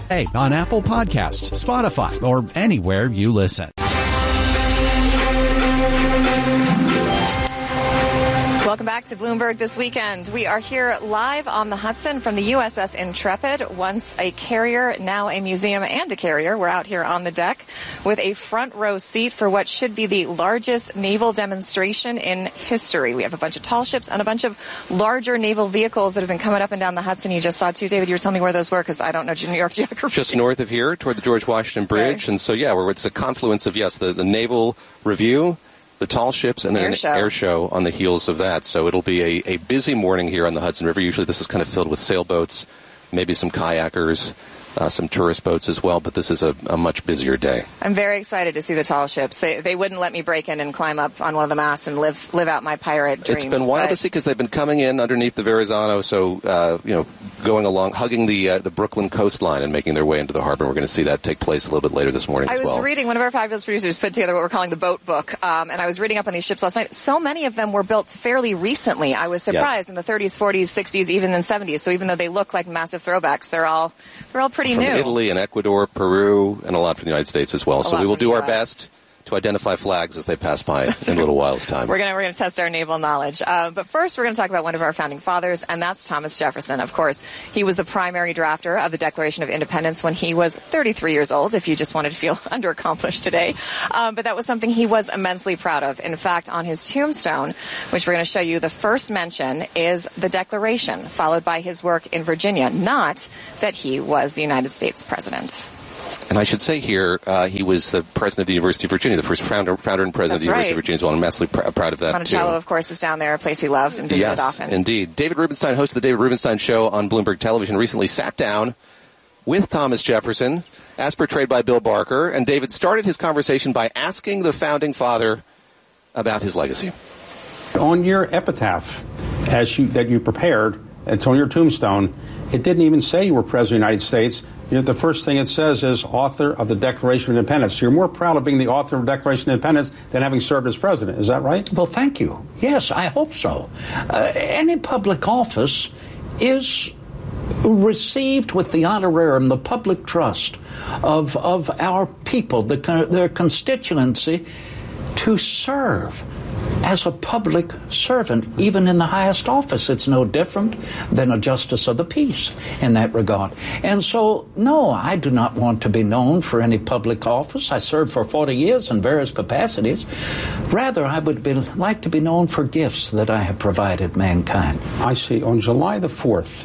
Hey, on Apple Podcasts, Spotify, or anywhere you listen. Welcome back to Bloomberg This Weekend. We are here live on the Hudson from the USS Intrepid, once a carrier, now a museum and a carrier. We're out here on the deck with a front row seat for what should be the largest naval demonstration in history. We have a bunch of tall ships and a bunch of larger naval vehicles that have been coming up and down the Hudson. You just saw two. David, you were telling me where those were because I don't know New York geography. Just north of here toward the George Washington Bridge. Okay. And so, it's a confluence of, the Naval Review, the tall ships, and then an air show on the heels of that. So it'll be a busy morning here on the Hudson River. Usually this is kind of filled with sailboats, maybe some kayakers, some tourist boats as well, but this is a much busier day. I'm very excited to see the tall ships. They wouldn't let me break in and climb up on one of the masts and live out my pirate dreams. It's been wild to see because they've been coming in underneath the Verrazano, so, going along, hugging the Brooklyn coastline and making their way into the harbor. We're going to see that take place a little bit later this morning as well. I was reading, one of our fabulous producers put together what we're calling the boat book, and I was reading up on these ships last night. So many of them were built fairly recently. I was surprised in the 30s, 40s, 60s, even in the 70s. So even though they look like massive throwbacks, they're all pretty new. From Italy and Ecuador, Peru, and a lot from the United States as well. So we will do our best to identify flags as they pass by in a little while's time. We're going to test our naval knowledge. But first, we're going to talk about one of our founding fathers, and that's Thomas Jefferson. Of course, he was the primary drafter of the Declaration of Independence when he was 33 years old, if you just wanted to feel underaccomplished today. But that was something he was immensely proud of. In fact, on his tombstone, which we're going to show you, the first mention is the Declaration, followed by his work in Virginia, not that he was the United States president. And I should say here, he was the president of the University of Virginia, the first founder and president of the University of Virginia as well. I'm massively proud of that, Monticello, of course, is down there, a place he loved and visited often. Yes, indeed. David Rubenstein, host of the David Rubenstein Show on Bloomberg Television, recently sat down with Thomas Jefferson, as portrayed by Bill Barker, and David started his conversation by asking the founding father about his legacy. On your epitaph, that you prepared, it's on your tombstone, it didn't even say you were President of the United States. The first thing it says is author of the Declaration of Independence. So you're more proud of being the author of the Declaration of Independence than having served as president. Is that right? Well, thank you. Yes, I hope so. Any public office is received with the honorarium, the public trust of our people, their constituency, to serve as a public servant, even in the highest office. It's no different than a justice of the peace in that regard. And so, no, I do not want to be known for any public office. I served for 40 years in various capacities. Rather, I would like to be known for gifts that I have provided mankind. I see. On July the 4th,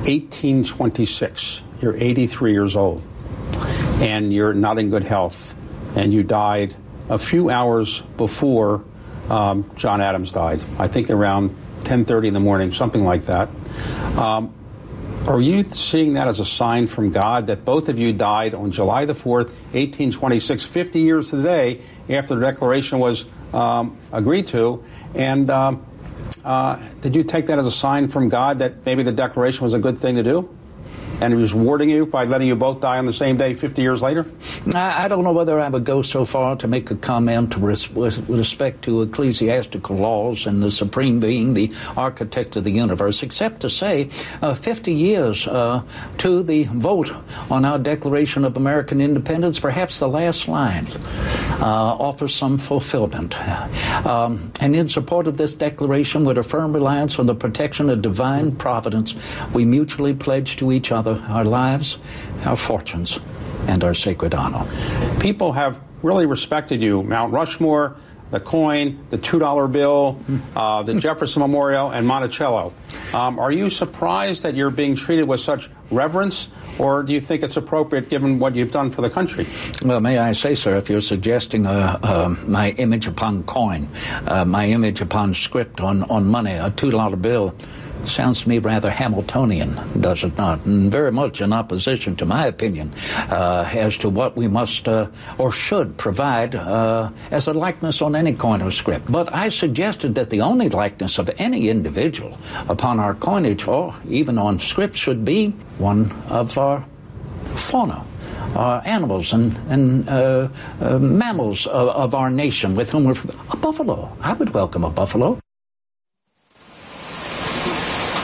1826, you're 83 years old, and you're not in good health, and you died a few hours before John Adams died, I think around 10:30 in the morning, something like that. Are you seeing that as a sign from God that both of you died on July the 4th, 1826, 50 years to the day after the Declaration was agreed to? And did you take that as a sign from God that maybe the Declaration was a good thing to do? And he was rewarding you by letting you both die on the same day 50 years later? I don't know whether I would go so far to make a comment with respect to ecclesiastical laws and the supreme being the architect of the universe, except to say 50 years to the vote on our Declaration of American Independence, perhaps the last line offers some fulfillment. And in support of this declaration, with a firm reliance on the protection of divine providence, we mutually pledge to each other our lives, our fortunes, and our sacred honor. People have really respected you. Mount Rushmore, the coin, the $2 bill, the Jefferson Memorial, and Monticello. Are you surprised that you're being treated with such reverence, or do you think it's appropriate given what you've done for the country? Well, may I say, sir, if you're suggesting my image upon coin, my image upon script on money, a $2 bill, sounds to me rather Hamiltonian, does it not? And very much in opposition to my opinion as to what we must or should provide as a likeness on any coin or script. But I suggested that the only likeness of any individual upon our coinage or even on script should be one of our fauna. Animals and mammals of our nation with whom a buffalo. I would welcome a buffalo. David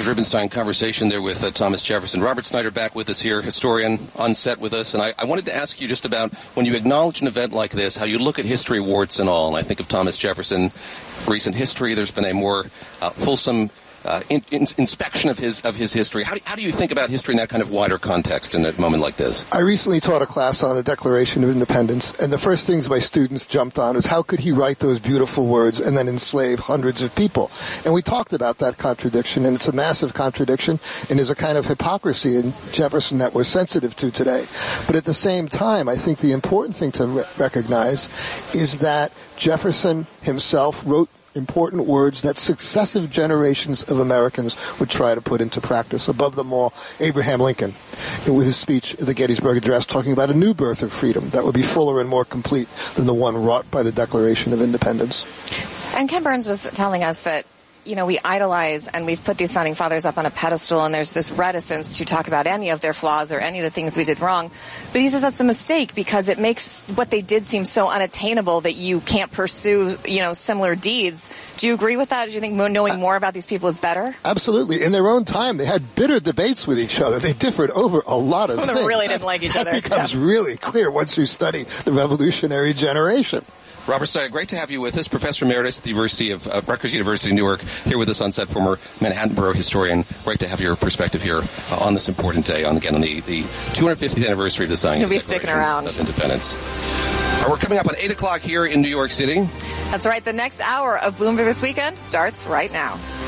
David Rubenstein conversation there with Thomas Jefferson. Robert Snyder back with us here, historian on set with us. And I wanted to ask you just about when you acknowledge an event like this, how you look at history, warts and all. And I think of Thomas Jefferson, recent history. There's been a more fulsome inspection of his history. How do you think about history in that kind of wider context in a moment like this? I recently taught a class on the Declaration of Independence, and the first things my students jumped on was how could he write those beautiful words and then enslave hundreds of people? And we talked about that contradiction, and it's a massive contradiction, and there's a kind of hypocrisy in Jefferson that we're sensitive to today. But at the same time, I think the important thing to recognize is that Jefferson himself wrote important words that successive generations of Americans would try to put into practice. Above them all, Abraham Lincoln, with his speech at the Gettysburg Address, talking about a new birth of freedom that would be fuller and more complete than the one wrought by the Declaration of Independence. And Ken Burns was telling us that, you know, we idolize and we've put these founding fathers up on a pedestal, and there's this reticence to talk about any of their flaws or any of the things we did wrong. But he says that's a mistake because it makes what they did seem so unattainable that you can't pursue, you know, similar deeds. Do you agree with that? Do you think knowing more about these people is better? Absolutely. In their own time, they had bitter debates with each other. They differed over a lot of things. Some of them really didn't like each other. That becomes really clear once you study the revolutionary generation. Robert Snyder, great to have you with us, Professor Emeritus at the University of Rutgers University, Newark, here with us on set, former Manhattan Borough historian. Great to have your perspective here on this important day, on the 250th anniversary of the signing of the Declaration of Independence. We're coming up on 8 o'clock here in New York City. That's right. The next hour of Bloomberg This Weekend starts right now.